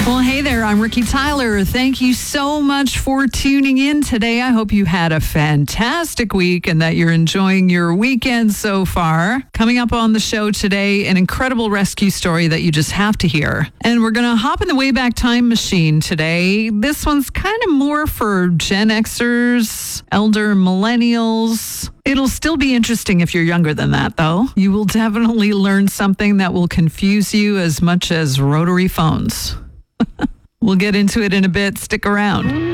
Well, hey there, I'm Ricky Tyler. Thank you so much for tuning in today. I hope you had a fantastic week and that you're enjoying your weekend so far. Coming up on the show today, an incredible rescue story that you just have to hear. And we're going to hop in the Wayback Time Machine today. This one's kind of more for Gen Xers, elder millennials. It'll still be interesting if you're younger than that, though. You will definitely learn something that will confuse you as much as rotary phones. We'll get into it in a bit. Stick around.